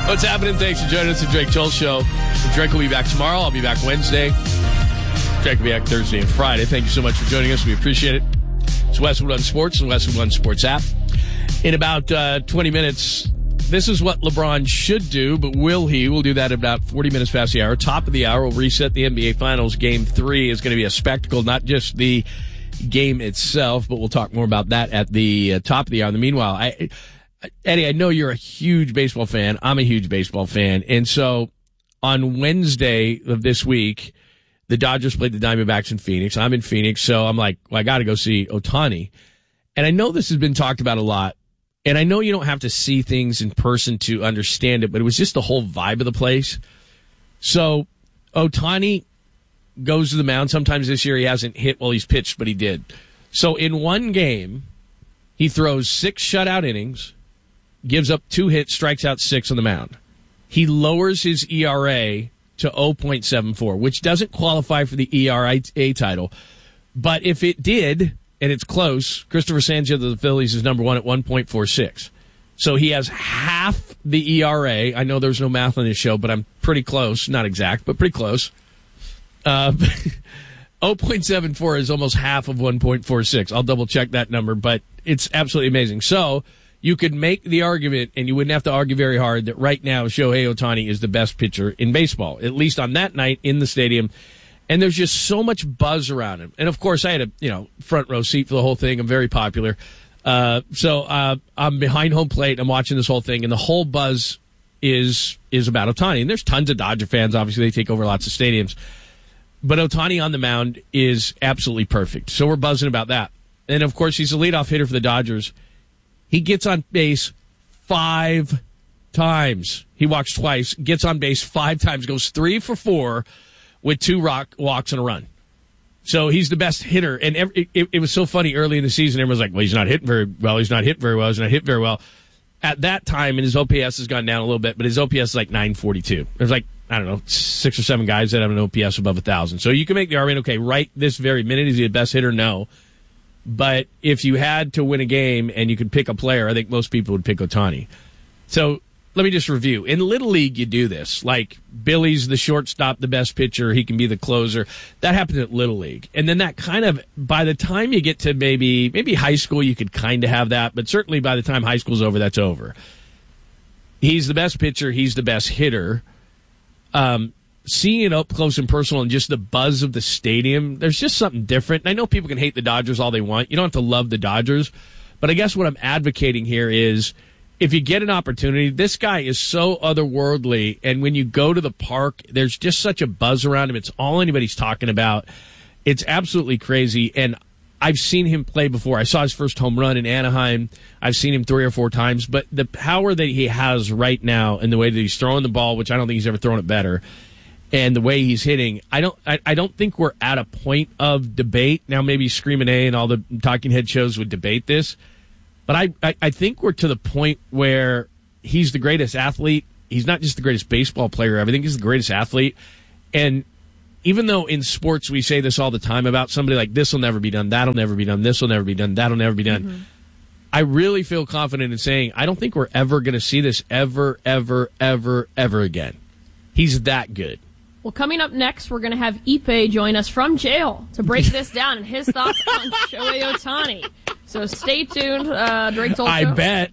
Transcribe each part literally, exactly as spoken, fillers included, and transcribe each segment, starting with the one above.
What's happening? Thanks for joining us at Drake Joel Show. Drake will be back tomorrow. I'll be back Wednesday. Drake will be back Thursday and Friday. Thank you so much for joining us. We appreciate it. It's Westwood One Sports and Westwood One Sports app. In about uh, twenty minutes, this is what LeBron should do, but will he? We'll do that at about forty minutes past the hour. Top of the hour, we'll reset the N B A Finals. Game three is going to be a spectacle, not just the game itself, but we'll talk more about that at the uh, top of the hour. In the meanwhile, I... Eddie, I know you're a huge baseball fan. I'm a huge baseball fan. And so on Wednesday of this week, the Dodgers played the Diamondbacks in Phoenix. I'm in Phoenix, so I'm like, well, I got to go see Ohtani. And I know this has been talked about a lot. And I know you don't have to see things in person to understand it, but it was just the whole vibe of the place. So Ohtani goes to the mound. Sometimes this year he hasn't hit while he's pitched, but he did. So in one game, he throws six shutout innings, gives up two hits, strikes out six on the mound. He lowers his E R A to oh point seven four, which doesn't qualify for the E R A title. But if it did, and it's close, Christopher Sanchez of the Phillies is number one at one point four six. So he has half the E R A. I know there's no math on this show, but I'm pretty close. Not exact, but pretty close. Uh, oh point seven four is almost half of one point four six. I'll double check that number, but it's absolutely amazing. So you could make the argument, and you wouldn't have to argue very hard, that right now Shohei Ohtani is the best pitcher in baseball, at least on that night in the stadium. And there's just so much buzz around him. And, of course, I had a you know front row seat for the whole thing. I'm very popular. Uh, so uh, I'm behind home plate. I'm watching this whole thing, and the whole buzz is is about Ohtani. And there's tons of Dodger fans. Obviously, they take over lots of stadiums. But Ohtani on the mound is absolutely perfect. So we're buzzing about that. And, of course, he's a leadoff hitter for the Dodgers. He gets on base five times. He walks twice, gets on base five times, goes three for four with two rock walks and a run. So he's the best hitter. And every, it, it was so funny early in the season. Everyone's like, well, he's not hitting very well. He's not hitting very well. He's not hitting very well. At that time, and his O P S has gone down a little bit, but his O P S is like nine forty-two. There's like, I don't know, six or seven guys that have an O P S above one thousand. So you can make the argument, okay, right this very minute, is he the best hitter? No. But if you had to win a game and you could pick a player, I think most people would pick Ohtani. So let me just review. In Little League, you do this. Like, Billy's the shortstop, the best pitcher. He can be the closer. That happens at Little League. And then that kind of, by the time you get to maybe maybe high school, you could kind of have that. But certainly by the time high school's over, that's over. He's the best pitcher. He's the best hitter. Um, seeing it up close and personal and just the buzz of the stadium, there's just something different. And I know people can hate the Dodgers all they want. You don't have to love the Dodgers. But I guess what I'm advocating here is, if you get an opportunity, this guy is so otherworldly. And when you go to the park, there's just such a buzz around him. It's all anybody's talking about. It's absolutely crazy. And I've seen him play before. I saw his first home run in Anaheim. I've seen him three or four times. But the power that he has right now and the way that he's throwing the ball, which I don't think he's ever thrown it better, and the way he's hitting, I don't I, I don't think we're at a point of debate. Now, maybe Screamin' A and all the talking head shows would debate this. But I, I, I think we're to the point where he's the greatest athlete. He's not just the greatest baseball player. I think he's the greatest athlete. And even though in sports we say this all the time about somebody like, this will never be done, that'll never be done, this will never be done, that'll never be done. Mm-hmm. I really feel confident in saying I don't think we're ever going to see this ever, ever, ever, ever again. He's that good. Well, coming up next, we're going to have Ipe join us from jail to break this down and his thoughts on Shohei Ohtani. So stay tuned. Uh, Drake's also. I bet.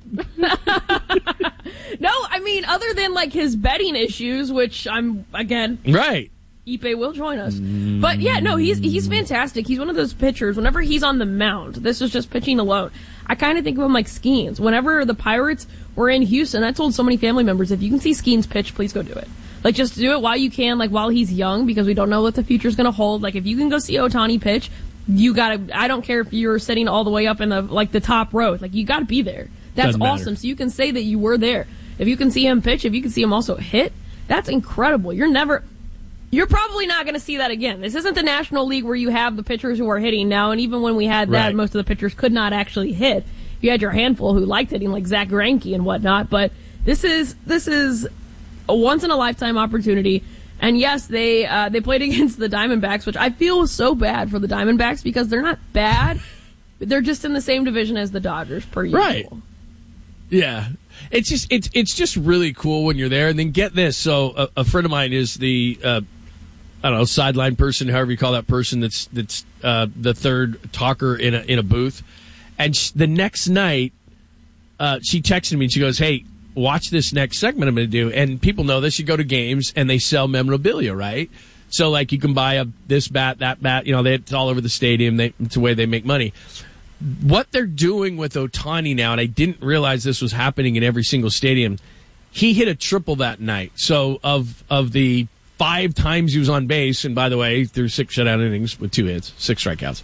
No, I mean, other than like his betting issues, which I'm, again. Right. Ipe will join us. Mm. But yeah, no, he's he's fantastic. He's one of those pitchers, whenever he's on the mound, this is just pitching alone, I kind of think of him like Skeens. Whenever the Pirates were in Houston, I told so many family members, if you can see Skeens pitch, please go do it. Like, just do it while you can, like, while he's young, because we don't know what the future's going to hold. Like, if you can go see Ohtani pitch, you gotta, I don't care if you're sitting all the way up in the, like, the top row. Like, you gotta be there. That's awesome. So you can say that you were there. If you can see him pitch, if you can see him also hit, that's incredible. You're never, you're probably not going to see that again. This isn't the National League where you have the pitchers who are hitting now, and even when we had that, right, most of the pitchers could not actually hit. You had your handful who liked hitting, like Zach Greinke and whatnot, but this is, this is a once-in-a-lifetime opportunity. And yes, they uh, they played against the Diamondbacks, which I feel so bad for the Diamondbacks because they're not bad, but they're just in the same division as the Dodgers, per usual. Right. Yeah. It's just it's it's just really cool when you're there. And then get this. So a, a friend of mine is the uh, I don't know sideline person, however you call that person. That's that's uh, the third talker in a in a booth. And sh- the next night, uh, she texted me and she goes, "Hey, watch this next segment I'm going to do." And people know this. You go to games and they sell memorabilia, right? So like you can buy a this bat, that bat. You know, they, it's all over the stadium. They, it's a way they make money. What they're doing with Ohtani now, and I didn't realize this was happening in every single stadium, he hit a triple that night. So of of the five times he was on base, and by the way, threw six shutout innings with two hits, six strikeouts,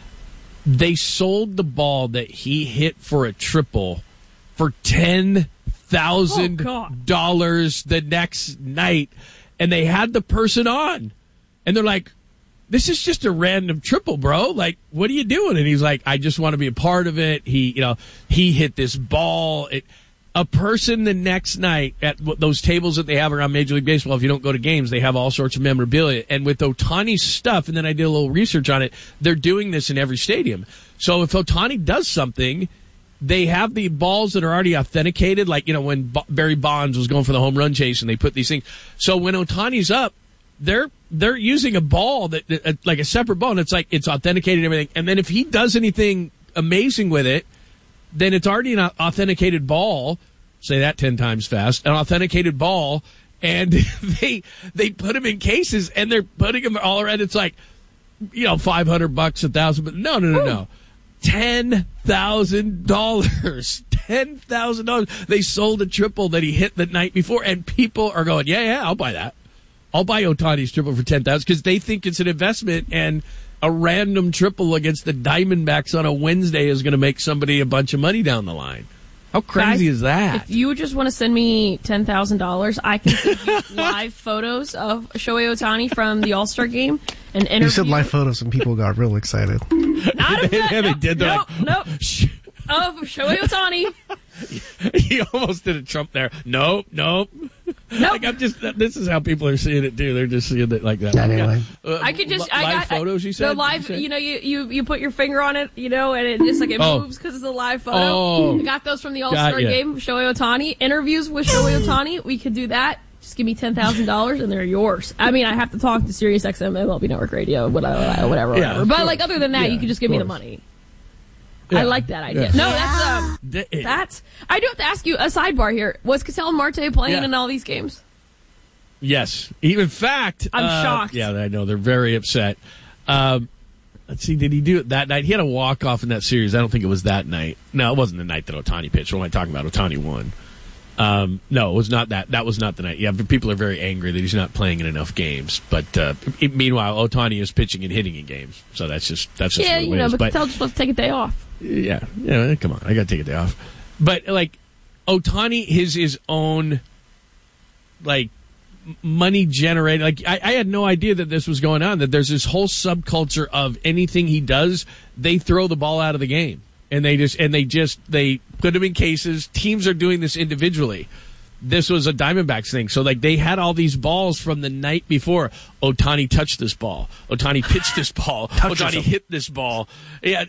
they sold the ball that he hit for a triple for ten thousand dollars the next night. And they had the person on. And they're like, this is just a random triple, bro. Like, what are you doing? And he's like, I just want to be a part of it. He, you know, he hit this ball. It, a person the next night at those tables that they have around Major League Baseball, if you don't go to games, they have all sorts of memorabilia. And with Ohtani's stuff, and then I did a little research on it, they're doing this in every stadium. So if Ohtani does something, they have the balls that are already authenticated, like, you know, when B- Barry Bonds was going for the home run chase and they put these things. So when Ohtani's up, they're they're using a ball that, that like a separate ball, and it's like it's authenticated and everything. And then if he does anything amazing with it, then it's already an authenticated ball. Say that ten times fast. An authenticated ball, and they they put them in cases, and they're putting them all around. It's like, you know, five hundred bucks, a thousand. But no, no, no, no. Ten thousand dollars. Ten thousand dollars. They sold a triple that he hit the night before, and people are going, yeah, yeah, I'll buy that. I'll buy Ohtani's triple for ten thousand dollars because they think it's an investment, and a random triple against the Diamondbacks on a Wednesday is going to make somebody a bunch of money down the line. How crazy Guys, is that? If you just want to send me ten thousand dollars, I can send you live photos of Shohei Ohtani from the All-Star game and interview. You said live photos and people got real excited. Not of that. Yeah, they Nope, did. They're nope, like, nope. Of Shohei Ohtani. He almost did a Trump there. Nope, nope. Nope. Like I'm just. This is how people are seeing it too. They're just seeing it like that. Anyway, Uh, I could just. li- I live got photos. You said the live. You, said? You know, you, you you put your finger on it, you know, and it just like it Oh. moves because it's a live photo. Oh. I got those from the All Star Got ya. game. Shohei Ohtani interviews with Shohei Ohtani. We could do that. Just give me ten thousand dollars and they're yours. I mean, I have to talk to Sirius X M, M L B Network Radio, whatever, whatever. Yeah, whatever. of But course. like other than that, Yeah, you can just give me the of course. money. Yeah. I like that idea. Yeah. No, that's um, D- that's. I do have to ask you a sidebar here. Was Ketel Marte playing Yeah. in all these games? Yes. In fact, I'm uh, shocked. Yeah, I know they're very upset. Um, let's see. Did he do it that night? He had a walk off in that series. I don't think it was that night. No, it wasn't the night that Ohtani pitched. What am I talking about? Ohtani won. Um, no, it was not that. That was not the night. Yeah, but people are very angry that he's not playing in enough games. But uh, it, meanwhile, Ohtani is pitching and hitting in games. So that's just that's just Yeah, what it you know, is. but But Ketel just supposed to take a day off. yeah, yeah. Come on, I got to take a day off. But like Ohtani, his his own like money generated. Like I, I had no idea that this was going on. That there's this whole subculture of anything he does, they throw the ball out of the game, and they just and they just they put him in cases. Teams are doing this individually. This was a Diamondbacks thing. So, like, they had all these balls from the night before. Ohtani touched this ball. Ohtani pitched this ball. Touches Ohtani him. hit this ball. Yeah,